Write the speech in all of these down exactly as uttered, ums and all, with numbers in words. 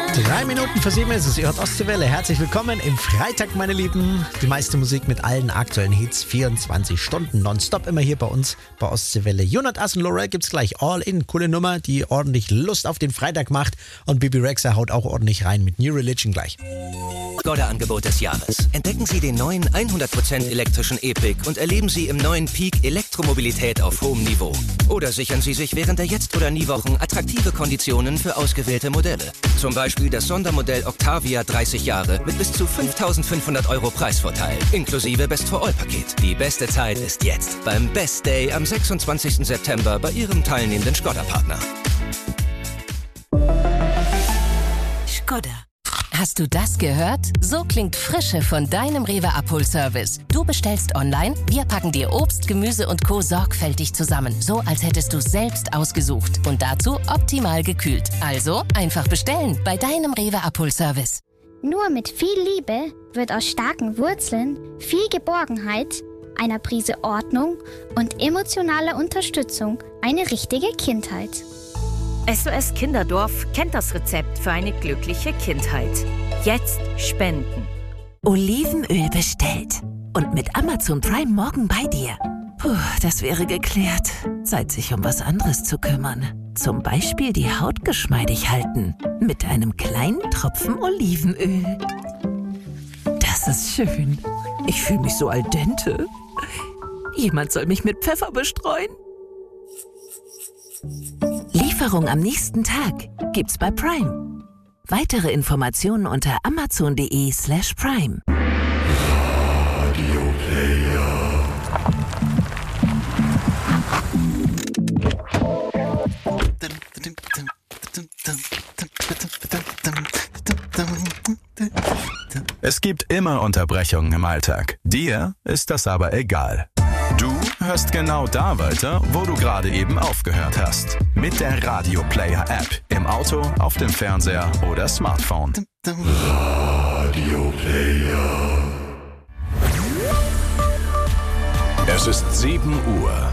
Drei Minuten für sieben ist es. Ihr hört Ostseewelle. Herzlich willkommen im Freitag, meine Lieben. Die meiste Musik mit allen aktuellen Hits. vierundzwanzig Stunden nonstop immer hier bei uns bei Ostseewelle. Jonas Ass und Laurel gibt's gleich all in. Coole Nummer, die ordentlich Lust auf den Freitag macht. Und Bibi Rexha haut auch ordentlich rein mit New Religion gleich. Skoda-Angebot des Jahres. Entdecken Sie den neuen hundert Prozent elektrischen E-Pick und erleben Sie im neuen Peak Elektromobilität auf hohem Niveau. Oder sichern Sie sich während der Jetzt- oder Nie-Wochen attraktive Konditionen für ausgewählte Modelle. Zum Beispiel das Sondermodell Octavia dreißig Jahre mit bis zu fünftausendfünfhundert Euro Preisvorteil, inklusive Best-for-All-Paket. Die beste Zeit ist jetzt beim Best Day am sechsundzwanzigsten September bei Ihrem teilnehmenden Skoda-Partner. Skoda. Hast du das gehört? So klingt Frische von deinem Rewe-Abholservice. Du bestellst online, wir packen dir Obst, Gemüse und Co. sorgfältig zusammen. So, als hättest du es selbst ausgesucht. Und dazu optimal gekühlt. Also einfach bestellen bei deinem Rewe-Abholservice. Nur mit viel Liebe wird aus starken Wurzeln viel Geborgenheit, einer Prise Ordnung und emotionaler Unterstützung eine richtige Kindheit. S O S Kinderdorf kennt das Rezept für eine glückliche Kindheit. Jetzt spenden. Olivenöl bestellt. Und mit Amazon Prime morgen bei dir. Puh, das wäre geklärt. Zeit, sich um was anderes zu kümmern. Zum Beispiel die Haut geschmeidig halten. Mit einem kleinen Tropfen Olivenöl. Das ist schön. Ich fühle mich so al dente. Jemand soll mich mit Pfeffer bestreuen. Lieferung am nächsten Tag gibt's bei Prime. Weitere Informationen unter amazon.de slash prime. Radio Player. Es gibt immer Unterbrechungen im Alltag. Dir ist das aber egal. Du hörst genau da weiter, wo du gerade eben aufgehört hast. Mit der Radio Player App. Im Auto, auf dem Fernseher oder Smartphone. Radio Player. Es ist sieben Uhr.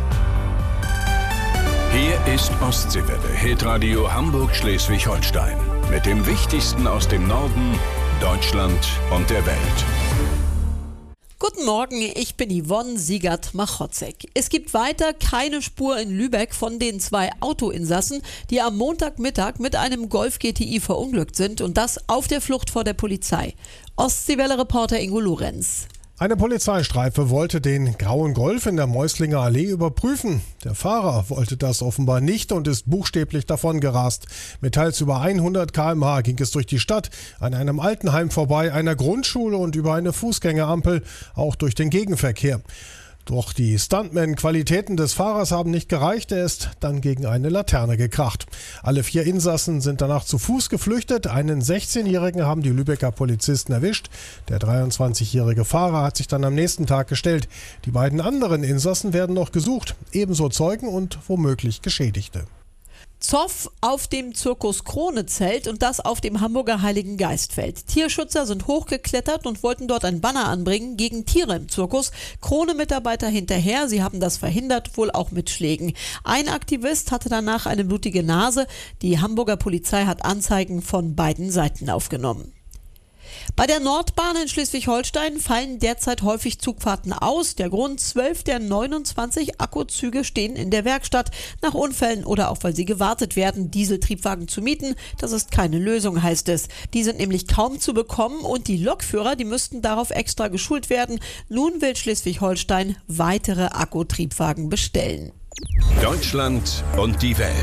Hier ist Ostseewelle, Hitradio Hamburg-Schleswig-Holstein. Mit dem Wichtigsten aus dem Norden, Deutschland und der Welt. Guten Morgen, ich bin Yvonne Siegert-Machotzek. Es gibt weiter keine Spur in Lübeck von den zwei Autoinsassen, die am Montagmittag mit einem Golf G T I verunglückt sind und das auf der Flucht vor der Polizei. Ostseewelle-Reporter Ingo Lorenz. Eine Polizeistreife wollte den grauen Golf in der Meuslinger Allee überprüfen. Der Fahrer wollte das offenbar nicht und ist buchstäblich davon gerast. Mit teils über hundert Kilometer pro Stunde ging es durch die Stadt, an einem Altenheim vorbei, einer Grundschule und über eine Fußgängerampel, auch durch den Gegenverkehr. Doch die Stuntman-Qualitäten des Fahrers haben nicht gereicht, er ist dann gegen eine Laterne gekracht. Alle vier Insassen sind danach zu Fuß geflüchtet. Einen sechzehnjährigen haben die Lübecker Polizisten erwischt. Der dreiundzwanzigjährige Fahrer hat sich dann am nächsten Tag gestellt. Die beiden anderen Insassen werden noch gesucht, ebenso Zeugen und womöglich Geschädigte. Zoff auf dem Zirkus Krone-Zelt und das auf dem Hamburger Heiligen Geistfeld. Tierschützer sind hochgeklettert und wollten dort ein Banner anbringen gegen Tiere im Zirkus. Krone-Mitarbeiter hinterher, sie haben das verhindert, wohl auch mit Schlägen. Ein Aktivist hatte danach eine blutige Nase. Die Hamburger Polizei hat Anzeigen von beiden Seiten aufgenommen. Bei der Nordbahn in Schleswig-Holstein fallen derzeit häufig Zugfahrten aus. Der Grund: zwölf der neunundzwanzig Akkuzüge stehen in der Werkstatt. Nach Unfällen oder auch weil sie gewartet werden, Dieseltriebwagen zu mieten, das ist keine Lösung, heißt es. Die sind nämlich kaum zu bekommen und die Lokführer, die müssten darauf extra geschult werden. Nun will Schleswig-Holstein weitere Akkutriebwagen bestellen. Deutschland und die Welt.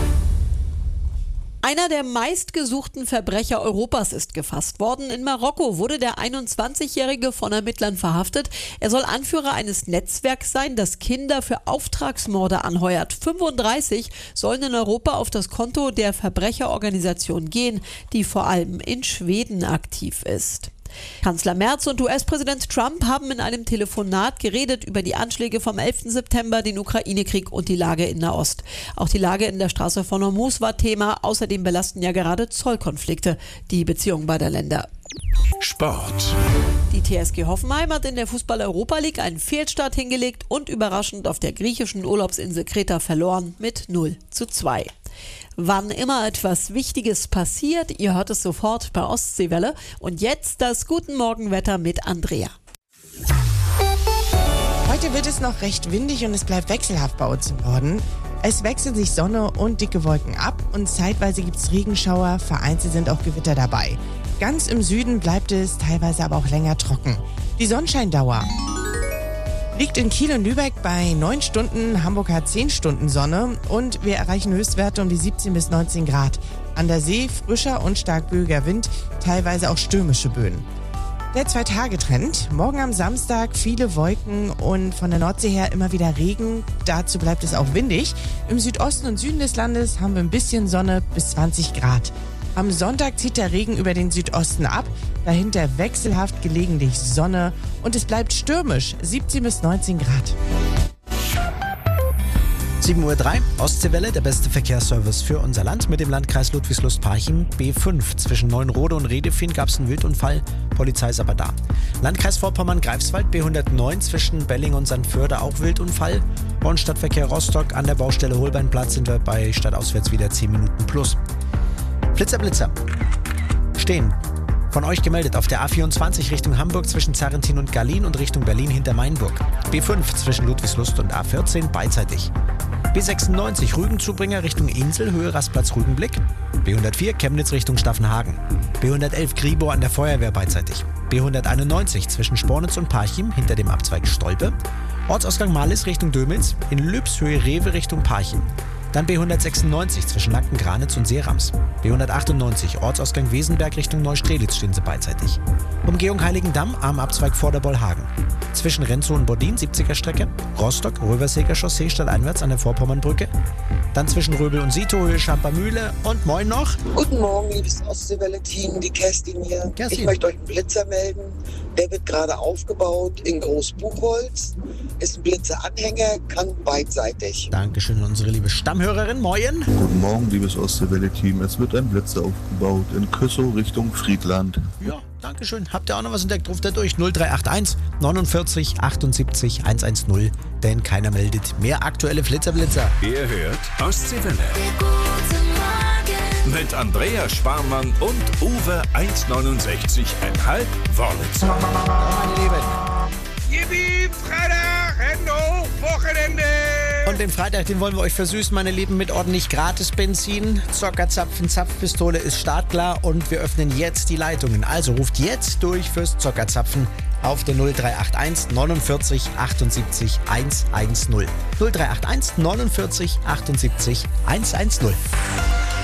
Einer der meistgesuchten Verbrecher Europas ist gefasst worden. In Marokko wurde der einundzwanzigjährige von Ermittlern verhaftet. Er soll Anführer eines Netzwerks sein, das Kinder für Auftragsmorde anheuert. fünfunddreißig sollen in Europa auf das Konto der Verbrecherorganisation gehen, die vor allem in Schweden aktiv ist. Kanzler Merz und U S-Präsident Trump haben in einem Telefonat geredet über die Anschläge vom elften September, den Ukraine-Krieg und die Lage in Nahost. Auch die Lage in der Straße von Hormuz war Thema. Außerdem belasten ja gerade Zollkonflikte die Beziehungen beider Länder. Sport. Die T S G Hoffenheim hat in der Fußball-Europa League einen Fehlstart hingelegt und überraschend auf der griechischen Urlaubsinsel Kreta verloren mit null zu zwei. Wann immer etwas Wichtiges passiert, ihr hört es sofort bei Ostseewelle. Und jetzt das Guten Morgen-Wetter mit Andrea. Heute wird es noch recht windig und es bleibt wechselhaft bei uns im Norden. Es wechseln sich Sonne und dicke Wolken ab und zeitweise gibt es Regenschauer, vereinzelt sind auch Gewitter dabei. Ganz im Süden bleibt es teilweise aber auch länger trocken. Die Sonnenscheindauer liegt in Kiel und Lübeck bei neun Stunden, Hamburg hat zehn Stunden Sonne und wir erreichen Höchstwerte um die siebzehn bis neunzehn Grad. An der See frischer und stark böiger Wind, teilweise auch stürmische Böen. Der Zwei-Tage-Trend. Morgen am Samstag viele Wolken und von der Nordsee her immer wieder Regen. Dazu bleibt es auch windig. Im Südosten und Süden des Landes haben wir ein bisschen Sonne bis zwanzig Grad. Am Sonntag zieht der Regen über den Südosten ab. Dahinter wechselhaft gelegentlich Sonne und es bleibt stürmisch, siebzehn bis neunzehn Grad. sieben Uhr drei, Ostseewelle, der beste Verkehrsservice für unser Land mit dem Landkreis Ludwigslust-Parchim. B fünf, zwischen Neuenrode und Redefin gab es einen Wildunfall, Polizei ist aber da. Landkreis Vorpommern-Greifswald, B hundertneun, zwischen Belling und Sandförde auch Wildunfall. Und Stadtverkehr Rostock, an der Baustelle Holbeinplatz sind wir bei stadtauswärts wieder zehn Minuten plus. Flitzer, Blitzer, stehen. Von euch gemeldet auf der A vierundzwanzig Richtung Hamburg zwischen Zarrentin und Gallien und Richtung Berlin hinter Mainburg. B fünf zwischen Ludwigslust und A vierzehn beidseitig. B sechsundneunzig Rügenzubringer Richtung Insel, Höhe Rastplatz Rügenblick. B hundertvier Chemnitz Richtung Staffenhagen. B hundertelf Gribo an der Feuerwehr beidseitig. B hunderteinundneunzig zwischen Spornitz und Parchim hinter dem Abzweig Stolpe. Ortsausgang Malis Richtung Dömitz. In Lübs Höhe Rewe Richtung Parchim. Dann B hundertsechsundneunzig zwischen Nacken-Granitz und Seerams. B hundertachtundneunzig Ortsausgang Wesenberg Richtung Neustrelitz stehen sie beidseitig. Umgehung Heiligendamm am Abzweig Vorderbollhagen. Zwischen Renzow und Bodin siebziger Strecke. Rostock Röverseger Chaussee stadteinwärts an der Vorpommernbrücke. Dann zwischen Röbel und Sito Höhe Schampermühle. Und moin noch. Guten Morgen, liebes Ostseewelle-Team, die Kerstin hier. Kerstin. Ich möchte euch einen Blitzer melden. Der wird gerade aufgebaut in Großbuchholz. Ist ein Blitzeranhänger, kann beidseitig. Dankeschön an unsere liebe Stammhörerin. Moin. Guten Morgen, liebes Ostseewelle-Team. Es wird ein Blitzer aufgebaut in Küssow Richtung Friedland. Ja, dankeschön. Habt ihr auch noch was entdeckt? Ruft er durch null drei acht eins neunundvierzig achtundsiebzig hundertzehn. Denn keiner meldet mehr aktuelle Flitzer-Blitzer. Ihr hört Ostseewelle. Mit Andrea Sparmann und Uwe eins neunundsechzig Komma fünf Wörlitz. Meine Lieben. Yippie, Freitag, Hände hoch, Wochenende! Und den Freitag, den wollen wir euch versüßen, meine Lieben, mit ordentlich Gratis-Benzin. Zockerzapfen, Zapfpistole ist startklar und wir öffnen jetzt die Leitungen. Also ruft jetzt durch fürs Zockerzapfen auf der null drei acht eins neunundvierzig achtundsiebzig hundertzehn. null drei acht eins neunundvierzig achtundsiebzig hundertzehn.